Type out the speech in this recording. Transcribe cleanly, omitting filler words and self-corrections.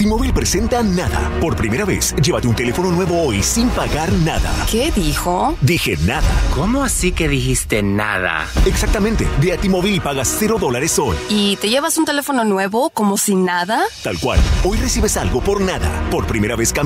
T-Mobile presenta Nada. Por primera vez, llévate un teléfono nuevo hoy sin pagar nada. ¿Qué dijo? Dije nada. ¿Cómo así que dijiste nada? Exactamente. Ve a T-Mobile y pagas $0 hoy. ¿Y te llevas un teléfono nuevo como sin nada? Tal cual. Hoy recibes algo por nada. Por primera vez